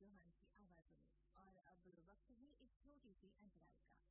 चौहान की आवाजों में। और अब वक्त है एक छोटी सी अंतराल का।